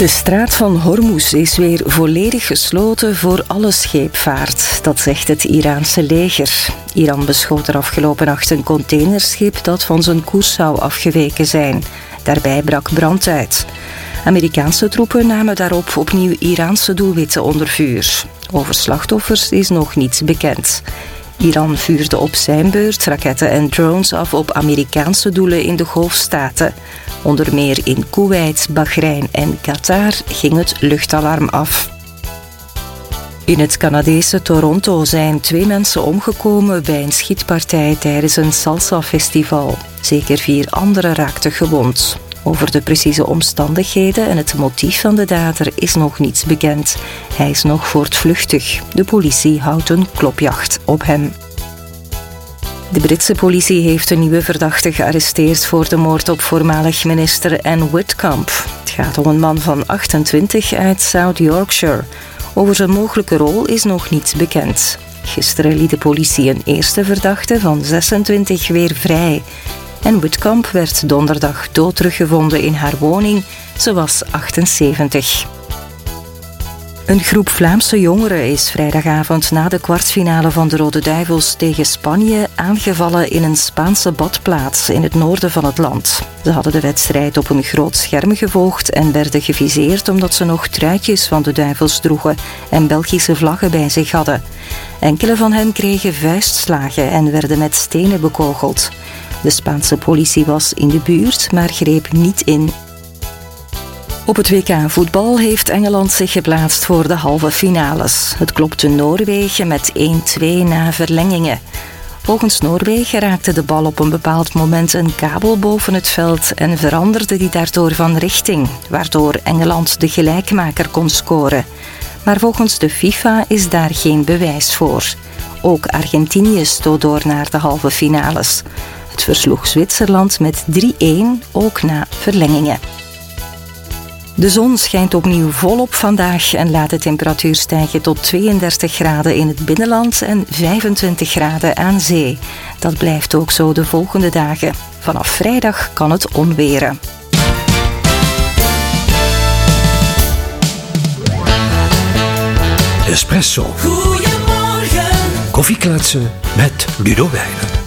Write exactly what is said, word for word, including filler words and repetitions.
De straat van Hormuz is weer volledig gesloten voor alle scheepvaart. Dat zegt het Iraanse leger. Iran beschoot er afgelopen nacht een containerschip dat van zijn koers zou afgeweken zijn. Daarbij brak brand uit. Amerikaanse troepen namen daarop opnieuw Iraanse doelwitten onder vuur. Over slachtoffers is nog niets bekend. Iran vuurde op zijn beurt raketten en drones af op Amerikaanse doelen in de Golfstaten. Onder meer in Koeweit, Bahrein en Qatar ging het luchtalarm af. In het Canadese Toronto zijn twee mensen omgekomen bij een schietpartij tijdens een salsa-festival. Zeker vier anderen raakten gewond. Over de precieze omstandigheden en het motief van de dader is nog niets bekend. Hij is nog voortvluchtig. De politie houdt een klopjacht op hem. De Britse politie heeft een nieuwe verdachte gearresteerd voor de moord op voormalig minister Anne Whitcomb. Het gaat om een man van achtentwintig uit South Yorkshire. Over zijn mogelijke rol is nog niets bekend. Gisteren liet de politie een eerste verdachte van zesentwintig weer vrij. En Whitcomb werd donderdag dood teruggevonden in haar woning. Ze was achtenzeventig. Een groep Vlaamse jongeren is vrijdagavond na de kwartfinale van de Rode Duivels tegen Spanje aangevallen in een Spaanse badplaats in het noorden van het land. Ze hadden de wedstrijd op een groot scherm gevolgd en werden geviseerd omdat ze nog truitjes van de Duivels droegen en Belgische vlaggen bij zich hadden. Enkele van hen kregen vuistslagen en werden met stenen bekogeld. De Spaanse politie was in de buurt, maar greep niet in. Op het W K voetbal heeft Engeland zich geplaatst voor de halve finales. Het klopte Noorwegen met één-twee na verlengingen. Volgens Noorwegen raakte de bal op een bepaald moment een kabel boven het veld en veranderde die daardoor van richting, waardoor Engeland de gelijkmaker kon scoren. Maar volgens de FIFA is daar geen bewijs voor. Ook Argentinië stoot door naar de halve finales. Het versloeg Zwitserland met drie-één, ook na verlengingen. De zon schijnt opnieuw volop vandaag en laat de temperatuur stijgen tot tweeëndertig graden in het binnenland en vijfentwintig graden aan zee. Dat blijft ook zo de volgende dagen. Vanaf vrijdag kan het onweren. Espresso. Goedemorgen. Koffiekletsen met Ludo Wijnen.